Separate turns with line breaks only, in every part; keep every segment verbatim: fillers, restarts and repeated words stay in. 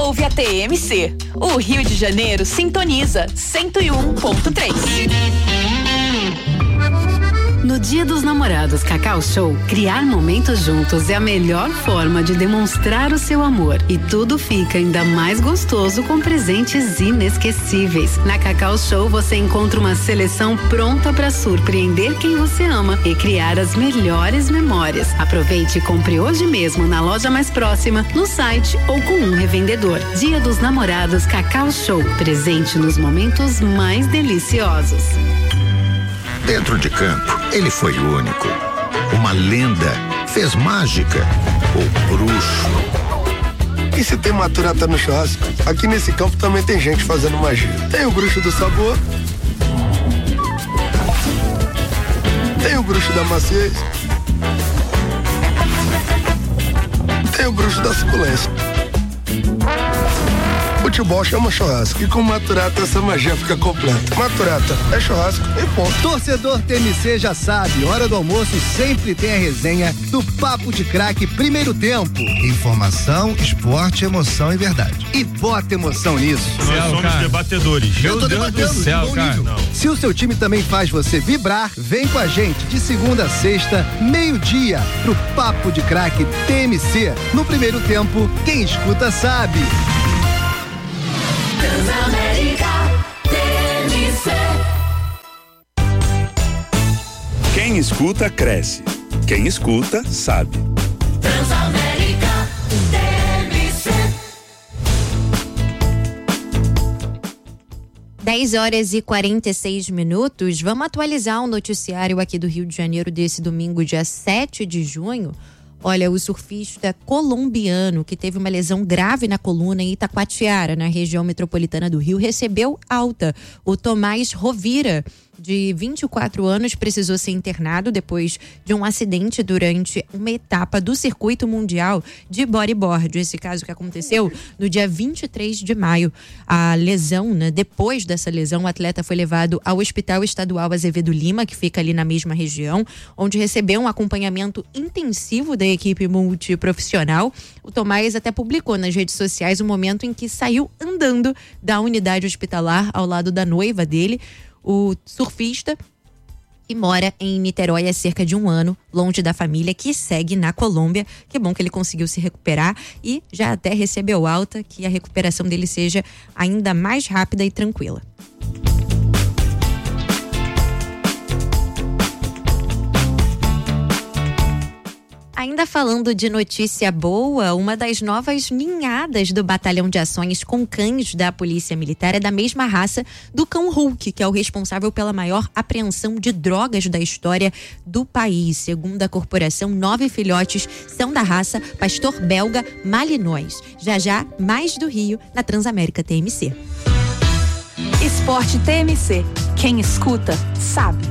ouve a T M C. O Rio de Janeiro sintoniza cento e um ponto três.
No Dia dos Namorados Cacau Show, criar momentos juntos é a melhor forma de demonstrar o seu amor. E tudo fica ainda mais gostoso com presentes inesquecíveis. Na Cacau Show você encontra uma seleção pronta para surpreender quem você ama e criar as melhores memórias. Aproveite e compre hoje mesmo na loja mais próxima, no site ou com um revendedor. Dia dos Namorados Cacau Show, presente nos momentos mais deliciosos.
Dentro de campo, ele foi único. Uma lenda, fez mágica, o bruxo.
E se tem maturata no churrasco, aqui nesse campo também tem gente fazendo magia. Tem o bruxo do sabor, tem o bruxo da maciez, tem o bruxo da suculência. Futebol chama churrasco e com Maturata essa magia fica completa. Maturata é churrasco e ponto.
Torcedor T M C já sabe, hora do almoço sempre tem a resenha do Papo de Craque Primeiro Tempo.
Informação, esporte, emoção e verdade.
E bota emoção nisso.
Nós céu, somos cara. debatedores.
Eu tô
Deus
debatendo.
Do céu, cara. Não.
Se o seu time também faz você vibrar, vem com a gente de segunda a sexta, meio-dia, pro Papo de Craque T M C. No Primeiro Tempo, quem escuta sabe.
Transamérica T M C.
Quem escuta, cresce. Quem escuta, sabe.
Transamérica T M C.
dez horas e quarenta e seis minutos. Vamos atualizar o noticiário aqui do Rio de Janeiro desse domingo, dia sete de junho. Olha, o surfista colombiano que teve uma lesão grave na coluna em Itacoatiara, na região metropolitana do Rio, recebeu alta. O Tomás Rovira, de vinte e quatro anos, precisou ser internado depois de um acidente durante uma etapa do circuito mundial de bodyboard. Esse caso que aconteceu no dia vinte e três de maio. A lesão, né? Depois dessa lesão, o atleta foi levado ao Hospital Estadual Azevedo Lima, que fica ali na mesma região, onde recebeu um acompanhamento intensivo da equipe multiprofissional. O Tomás até publicou nas redes sociais o momento em que saiu andando da unidade hospitalar ao lado da noiva dele. O surfista, que mora em Niterói há cerca de um ano, longe da família, que segue na Colômbia. Que bom que ele conseguiu se recuperar e já até recebeu alta, que a recuperação dele seja ainda mais rápida e tranquila. Ainda falando de notícia boa, uma das novas ninhadas do Batalhão de Ações com Cães da Polícia Militar é da mesma raça do cão Hulk, que é o responsável pela maior apreensão de drogas da história do país. Segundo a corporação, nove filhotes são da raça Pastor Belga Malinois. Já já, mais do Rio, na Transamérica T M C.
Esporte T M C. Quem escuta, sabe.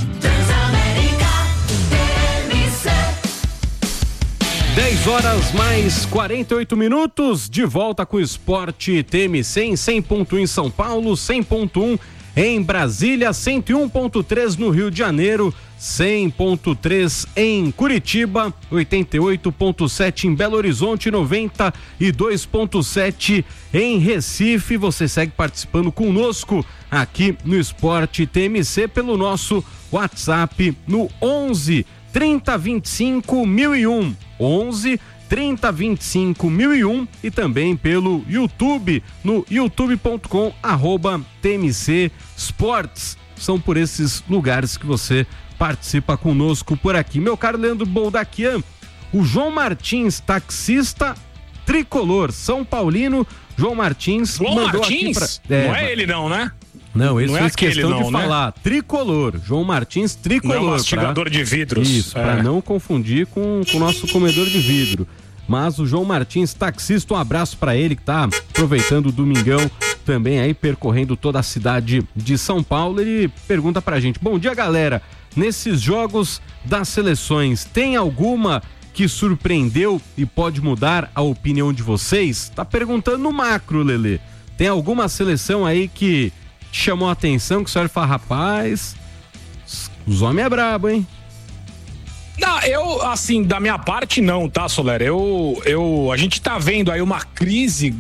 dez horas mais quarenta e oito minutos, de volta com o Esporte T M C em cem ponto um em São Paulo, cem ponto um em Brasília, cento e um ponto três no Rio de Janeiro, cem ponto três em Curitiba, oitenta e oito ponto sete em Belo Horizonte, noventa e dois ponto sete em Recife. Você segue participando conosco aqui no Esporte T M C pelo nosso WhatsApp no onze trinta vinte e cinco mil e um, onze trinta vinte e cinco mil e um e também pelo YouTube no youtube ponto com arroba T M C Sports. São por esses lugares que você participa conosco por aqui. Meu caro Leandro Boldaquian, o João Martins, taxista tricolor, São Paulino, João Martins
João
mandou
Martins?
aqui pra... é,
não é ele não, né?
Não, esse
não
fez
é aquele,
questão
não,
de
né?
falar. Tricolor, João Martins tricolor.
Não é mastigador
pra...
de vidros.
Isso,
é.
para não confundir com o nosso comedor de vidro. Mas o João Martins, taxista, um abraço para ele que tá aproveitando o domingão também aí, percorrendo toda a cidade de São Paulo. Ele pergunta pra gente: bom dia, galera, nesses jogos das seleções, tem alguma que surpreendeu e pode mudar a opinião de vocês? Tá perguntando no macro, Lelê. Tem alguma seleção aí que chamou a atenção, que o senhor fala, rapaz, os homens é brabo, hein?
Não, eu, assim, da minha parte não, tá, Soler? Eu, eu, a gente tá vendo aí uma crise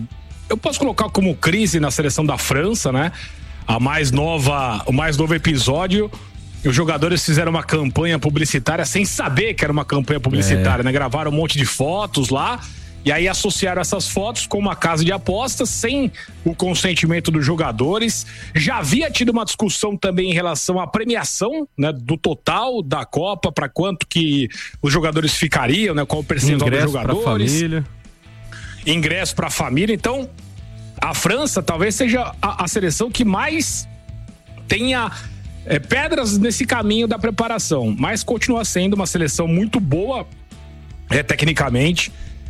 eu posso colocar como crise na seleção da França, né? A mais nova, o mais novo episódio. Os jogadores fizeram uma campanha publicitária sem saber que era uma campanha publicitária, é. né? Gravaram um monte de fotos lá. E aí associaram essas fotos com uma casa de apostas sem o consentimento dos jogadores. Já havia tido uma discussão também em relação à premiação, né, do total da Copa, para quanto que os jogadores ficariam, né, qual o percentual dos jogadores. Ingresso para a família. Ingresso para a família. Então, a França talvez seja a, a seleção que mais tenha é, pedras nesse caminho da preparação, mas continua sendo uma seleção muito boa é, tecnicamente.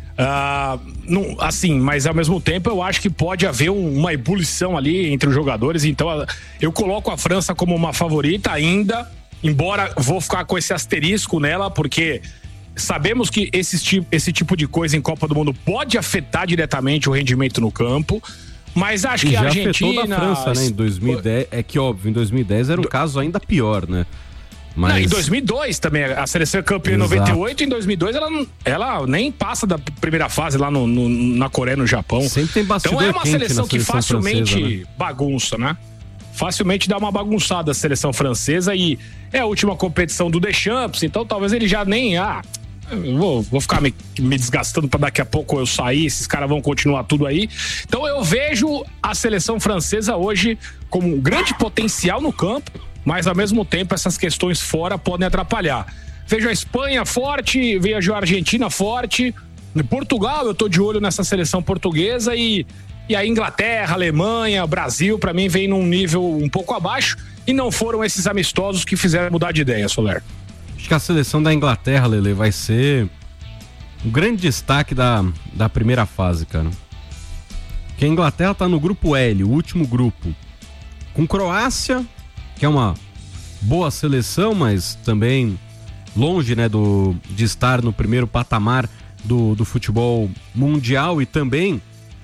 Uh, não, assim, mas ao mesmo tempo eu acho que pode haver um, uma ebulição ali entre os jogadores, então eu coloco a França como uma favorita ainda, embora vou ficar com esse asterisco nela, porque sabemos que esse, esse tipo de coisa em Copa do Mundo pode afetar diretamente o rendimento no campo, mas acho
e
que
já
a Argentina...
afetou da França, né, em dois mil e dez, é que óbvio, em dois mil e dez era um caso ainda pior, né? Mas...
Não, em dois mil e dois também, a seleção é campeã em noventa e oito, em dois mil e dois ela, ela nem passa da primeira fase lá no, no, na Coreia, no Japão.
Sempre tem bastidor
Então é uma
quente
seleção
na
que
seleção
facilmente
francesa, né?
bagunça, né? Facilmente dá uma bagunçada a seleção francesa e é a última competição do Deschamps, então talvez ele já nem... Ah, eu vou, vou ficar me, me desgastando para daqui a pouco eu sair, esses caras vão continuar tudo aí. Então eu vejo a seleção francesa hoje como um grande potencial no campo, mas ao mesmo tempo essas questões fora podem atrapalhar. Vejo a Espanha forte, vejo a Argentina forte, Portugal eu tô de olho nessa seleção portuguesa e, e a Inglaterra, Alemanha, Brasil pra mim vem num nível um pouco abaixo e não foram esses amistosos que fizeram mudar de ideia, Soler.
Acho que a seleção da Inglaterra, Lele, vai ser o grande destaque da, da primeira fase, cara. Porque a Inglaterra tá no grupo L, o último grupo, com Croácia, que é uma boa seleção, mas também longe, né, do, de estar no primeiro patamar do, do futebol mundial, e também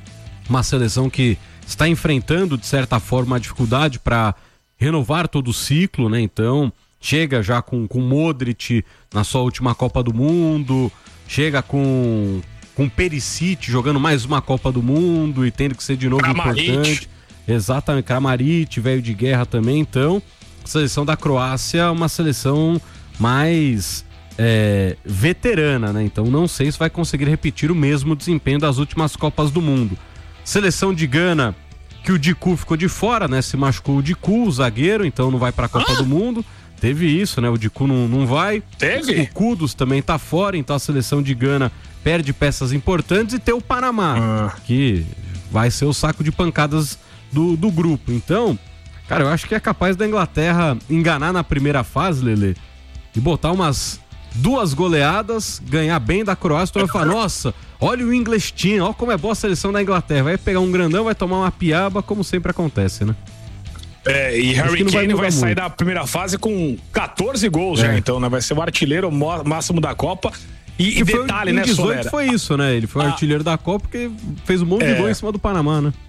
uma seleção que está enfrentando, de certa forma, a dificuldade para renovar todo o ciclo, né? Então, chega já com, com Modric na sua última Copa do Mundo, chega com, com Perisic jogando mais uma Copa do Mundo e tendo que ser de novo Kramaric. Importante. Exatamente, Kramaric, velho de guerra também. Então, a seleção da Croácia é uma seleção mais é, veterana, né? Então não sei se vai conseguir repetir o mesmo desempenho das últimas Copas do Mundo. Seleção de Gana, que o Dicu ficou de fora, né? Se machucou o Dicu, o zagueiro, então não vai pra Copa ah? do Mundo. Teve isso, né? O Dicu não, não vai.
Teve?
O Kudus também tá fora, então a seleção de Gana perde peças importantes. E tem o Panamá, ah. que vai ser o saco de pancadas do, do grupo. Então, cara, eu acho que é capaz da Inglaterra enganar na primeira fase, Lele, e botar umas duas goleadas, ganhar bem da Croácia. Tu vai falar, nossa, olha o English Team, olha como é boa a seleção da Inglaterra. Vai pegar um grandão, vai tomar uma piaba, como sempre acontece, né?
É, e Harry Kane vai, vai sair da primeira fase com catorze gols, é. já, então, né? Vai ser o artilheiro máximo da Copa. E, e detalhe, né,
Solera? Foi isso, né? Ele foi o ah, artilheiro da Copa porque fez um monte é. de gol em cima do Panamá, né?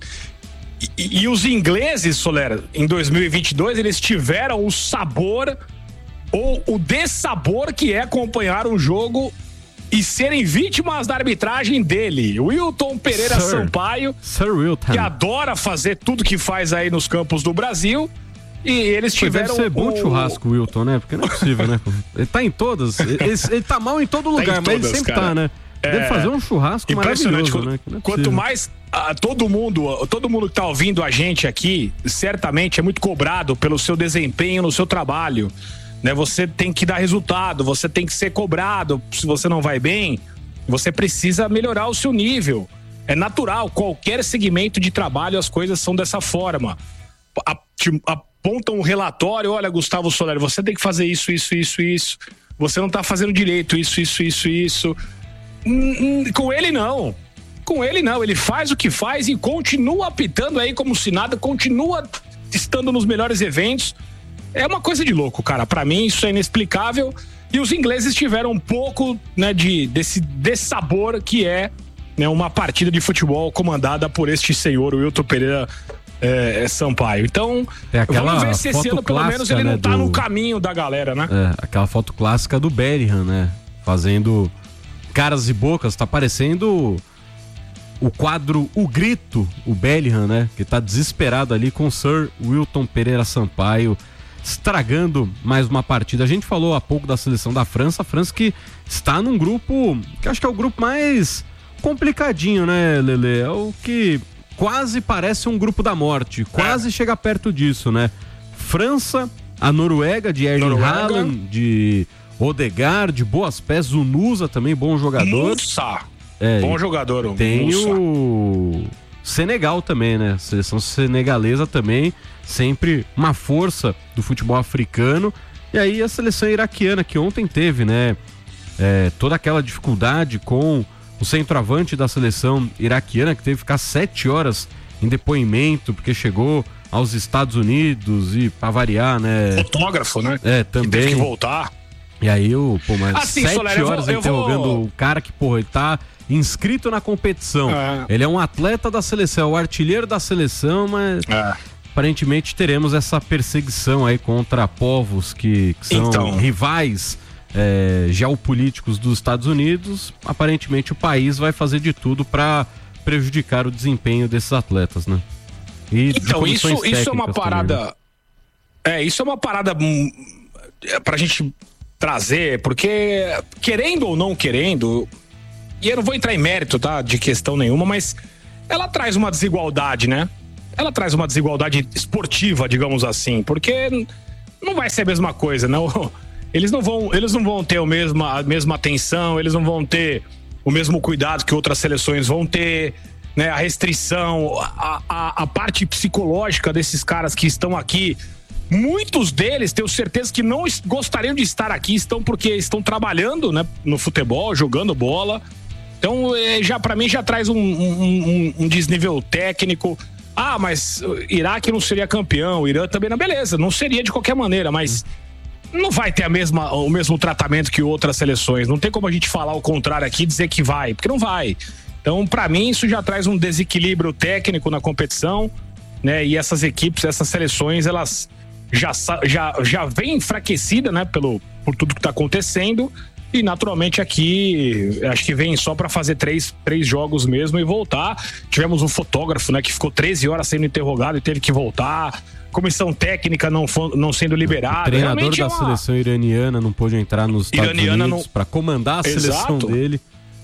E, e os ingleses, Solera, em dois mil e vinte e dois, eles tiveram o sabor ou o dessabor que é acompanhar um jogo e serem vítimas da arbitragem dele. Wilton Pereira Sir, Sampaio,
Sir Wilton,
que adora fazer tudo que faz aí nos campos do Brasil. E eles tiveram...
Deve ser bom
o...
churrasco, Wilton, né? Porque não é possível, né? Ele tá em todas. Ele, ele tá mal em todo lugar, tá em todas, mas ele sempre cara. tá, né? Deve é... fazer um churrasco maravilhoso, né?
É quanto mais ah, todo mundo, todo mundo que tá ouvindo a gente aqui, certamente é muito cobrado pelo seu desempenho no seu trabalho. Né, você tem que dar resultado, você tem que ser cobrado. Se você não vai bem, você precisa melhorar o seu nível. É natural, qualquer segmento de trabalho as coisas são dessa forma. A, te, apontam um relatório, olha, Gustavo Soler, você tem que fazer isso, isso, isso, isso. Você não tá fazendo direito, isso, isso, isso, isso. Hum, hum, com ele não. Com ele não, ele faz o que faz e continua apitando aí como se nada, continua estando nos melhores eventos. É uma coisa de louco, cara. Pra mim isso é inexplicável. E os ingleses tiveram um pouco, né, de, desse dessabor que é, né, uma partida de futebol comandada por este senhor, o Wilton Pereira é, Sampaio. Então, vamos ver se esse ano, pelo menos, ele, né, não tá do... no caminho da galera, né?
É, aquela foto clássica do Bellingham, né? Fazendo caras e bocas. Tá parecendo o quadro O Grito, o Bellingham, né? Que tá desesperado ali com o Sir Wilton Pereira Sampaio, estragando mais uma partida. A gente falou há pouco da seleção da França, a França que está num grupo, que acho que é o grupo mais complicadinho, né, Lelê? É o que quase parece um grupo da morte, quase é. chega perto disso, né? França, a Noruega de Erling Haaland, de Odegaard, de boas peças, o Nusa também, bom jogador.
Nusa!
É,
bom jogador, o
Tem
Nusa.
o Senegal também, né? Seleção senegalesa também, sempre uma força do futebol africano. E aí a seleção iraquiana, que ontem teve, né? É, toda aquela dificuldade com o centroavante da seleção iraquiana, que teve que ficar sete horas em depoimento, porque chegou aos Estados Unidos e, pra variar, né?
Fotógrafo, né?
É, também.
Que teve que voltar.
E aí, o, pô, mas
assim,
sete
Soler,
horas
eu vou, eu
interrogando
vou...
o cara que, porra, ele tá inscrito na competição. É. Ele é um atleta da seleção, o artilheiro da seleção, mas é. aparentemente teremos essa perseguição aí contra povos que, que são então... rivais é, geopolíticos dos Estados Unidos. Aparentemente o país vai fazer de tudo para prejudicar o desempenho desses atletas, né? E
então, isso, isso é uma parada... Também, né? É, isso é uma parada pra gente trazer, porque querendo ou não querendo, e eu não vou entrar em mérito, tá, de questão nenhuma, mas ela traz uma desigualdade, né? Ela traz uma desigualdade esportiva, digamos assim, porque não vai ser a mesma coisa, não. Eles não vão, eles não vão ter o mesmo, a mesma atenção, eles não vão ter o mesmo cuidado que outras seleções vão ter, né? A restrição, a, a, a parte psicológica desses caras que estão aqui. Muitos deles, tenho certeza que não gostariam de estar aqui, estão porque estão trabalhando, né, no futebol, jogando bola. Então, já para mim, já traz um, um, um, um desnível técnico. Ah, mas o Iraque não seria campeão, o Irã também não, beleza, não seria de qualquer maneira, mas não vai ter a mesma, o mesmo tratamento que outras seleções. Não tem como a gente falar o contrário aqui e dizer que vai, porque não vai. Então, para mim, isso já traz um desequilíbrio técnico na competição, né? E essas equipes, essas seleções, elas já, já, já vem enfraquecida, né, pelo, por tudo que está acontecendo, e naturalmente aqui acho que vem só para fazer três, três jogos mesmo e voltar. Tivemos um fotógrafo, né, que ficou treze horas sendo interrogado e teve que voltar, comissão técnica não, não sendo liberada.
O treinador
Realmente
da
é uma...
seleção iraniana não pôde entrar nos Estados iraniana Unidos não... para comandar a seleção
Exato.
dele.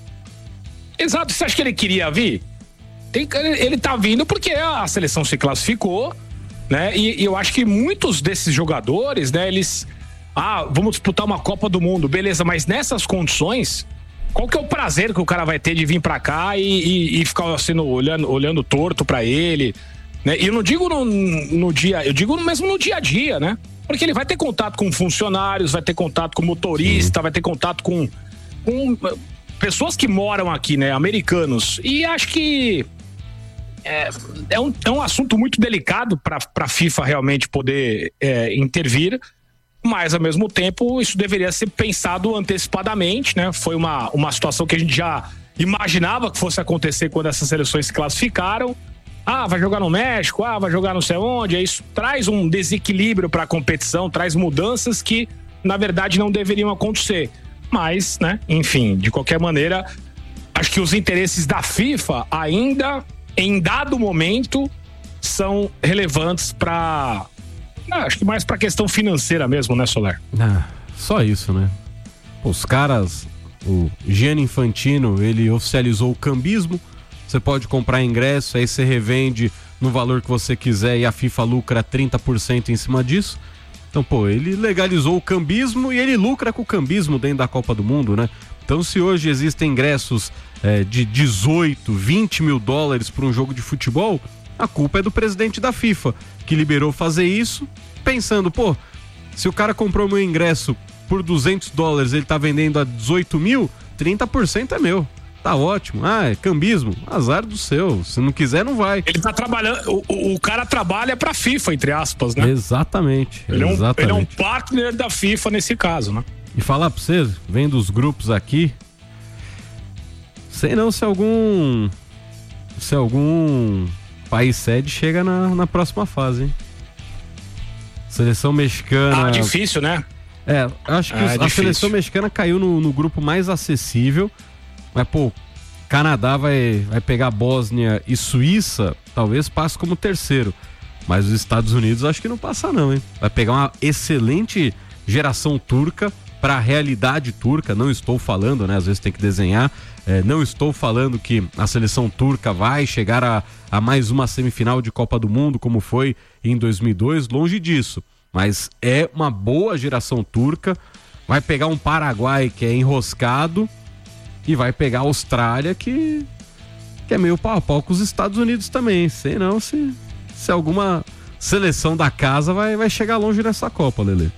Exato, você acha que ele queria vir? Tem, ele tá vindo porque a seleção se classificou, né? E, e eu acho que muitos desses jogadores, né, eles... Ah, vamos disputar uma Copa do Mundo, beleza, mas nessas condições, qual que é o prazer que o cara vai ter de vir pra cá e, e, e ficar assim, olhando, olhando torto pra ele, né? E eu não digo no, no dia, eu digo mesmo no dia a dia, né? Porque ele vai ter contato com funcionários, vai ter contato com motorista, Sim. vai ter contato com, com pessoas que moram aqui, né? Americanos. E acho que É, é, um, é um assunto muito delicado para a FIFA realmente poder é, intervir, mas ao mesmo tempo isso deveria ser pensado antecipadamente, né? Foi uma, uma situação que a gente já imaginava que fosse acontecer quando essas seleções se classificaram. Ah, vai jogar no México, ah, vai jogar não sei onde. Isso traz um desequilíbrio para a competição, traz mudanças que na verdade não deveriam acontecer. Mas, né, enfim, de qualquer maneira, acho que os interesses da FIFA ainda, em dado momento, são relevantes para... Acho que mais para questão financeira mesmo, né, Soler?
Ah, só isso, né? Os caras, o Gianni Infantino, ele oficializou o cambismo. Você pode comprar ingresso, aí você revende no valor que você quiser e a FIFA lucra trinta por cento em cima disso. Então, pô, ele legalizou o cambismo e ele lucra com o cambismo dentro da Copa do Mundo, né? Então, se hoje existem ingressos é, de dezoito, vinte mil dólares para um jogo de futebol, a culpa é do presidente da FIFA, que liberou fazer isso, pensando, pô, se o cara comprou meu ingresso por duzentos dólares, ele tá vendendo a dezoito mil, trinta por cento é meu. Tá ótimo. Ah, é cambismo. Azar do seu. Se não quiser, não vai.
Ele tá trabalhando... O, o cara trabalha pra FIFA, entre aspas, né?
Exatamente.
Ele é, um,
exatamente.
ele é um partner da FIFA nesse caso, né?
E falar pra vocês, vendo os grupos aqui, sei não se algum... Se algum país sede chega na, na próxima fase, hein? Seleção mexicana...
Ah, difícil, né?
É, acho que
é,
a
difícil.
seleção mexicana caiu no, no grupo mais acessível. Mas, pô, Canadá vai, vai pegar Bósnia e Suíça, talvez passe como terceiro. Mas os Estados Unidos acho que não passa não, hein? Vai pegar uma excelente geração turca para a realidade turca. Não estou falando, né? Às vezes tem que desenhar. É, não estou falando que a seleção turca vai chegar a, a mais uma semifinal de Copa do Mundo, como foi em dois mil e dois. Longe disso. Mas é uma boa geração turca. Vai pegar um Paraguai que é enroscado e vai pegar a Austrália que, que é meio pau a pau com os Estados Unidos também. Sei não se, se alguma seleção da casa vai, vai chegar longe nessa Copa, Lelê.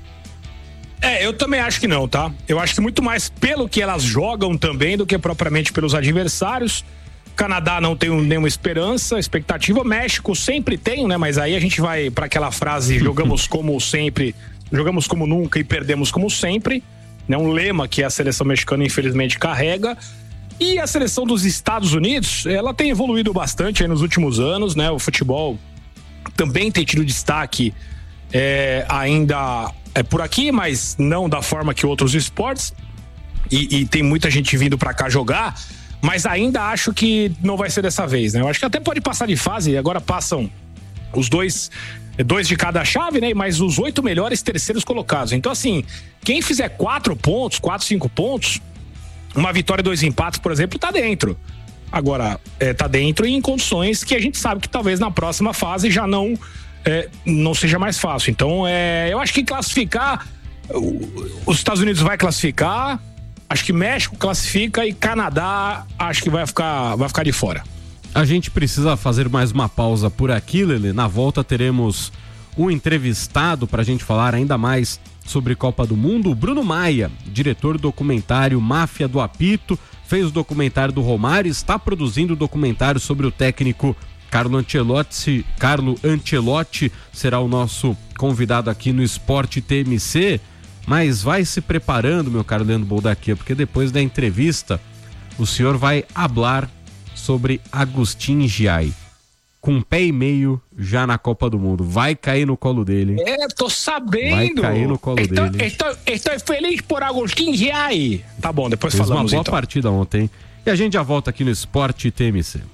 É, eu também acho que não, tá? Eu acho que muito mais pelo que elas jogam também do que propriamente pelos adversários. Canadá não tem nenhuma esperança, expectativa. México sempre tem, né? Mas aí a gente vai para aquela frase: jogamos como sempre, jogamos como nunca e perdemos como sempre. Né? Um lema que a seleção mexicana infelizmente carrega. E a seleção dos Estados Unidos, ela tem evoluído bastante aí nos últimos anos, né? O futebol também tem tido destaque é, ainda é, por aqui, mas não da forma que outros esportes. E, e tem muita gente vindo para cá jogar. Mas ainda acho que não vai ser dessa vez, né? Eu acho que até pode passar de fase. Agora passam os dois, dois de cada chave, né? Mas os oito melhores terceiros colocados. Então, assim, quem fizer quatro pontos, quatro, cinco pontos, uma vitória e dois empates, por exemplo, tá dentro. Agora, é, tá dentro em condições que a gente sabe que talvez na próxima fase já não, é, não seja mais fácil. Então, é, eu acho que classificar, os Estados Unidos vai classificar. Acho que México classifica e Canadá acho que vai ficar, vai ficar de fora.
A gente precisa fazer mais uma pausa por aqui, Lelê. Na volta teremos um entrevistado para a gente falar ainda mais sobre Copa do Mundo. O Bruno Maia, diretor do documentário Máfia do Apito, fez o documentário do Romário, está produzindo o documentário sobre o técnico Carlo Ancelotti. Carlo Ancelotti será o nosso convidado aqui no Esporte T M C. Mas vai se preparando, meu caro Leandro Boldaquia, porque depois da entrevista o senhor vai hablar sobre Agustin Giai, com um pé e meio já na Copa do Mundo. Vai cair no colo dele.
É, tô sabendo.
Vai cair no colo
estou,
dele.
Estou, estou feliz por Agustin Giai. Tá bom, depois
Fez
falamos
uma boa
então.
partida ontem. E a gente já volta aqui no Esporte T M C.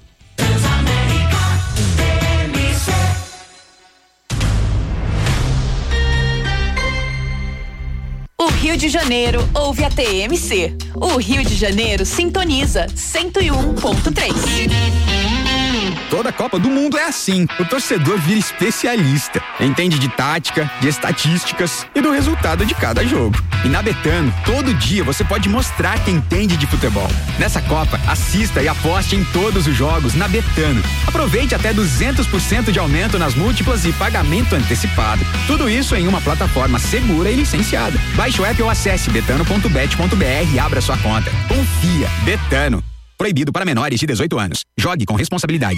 O Rio de Janeiro ouve a T M C. O Rio de Janeiro sintoniza cento e um ponto três.
Toda Copa do Mundo é assim. O torcedor vira especialista. Entende de tática, de estatísticas e do resultado de cada jogo. E na Betano, todo dia você pode mostrar que entende de futebol. Nessa Copa, assista e aposte em todos os jogos na Betano. Aproveite até duzentos por cento de aumento nas múltiplas e pagamento antecipado. Tudo isso em uma plataforma segura e licenciada. Baixe o app ou acesse betano ponto bet ponto b r e abra sua conta. Confia. Betano. Proibido para menores de dezoito anos. Jogue com responsabilidade.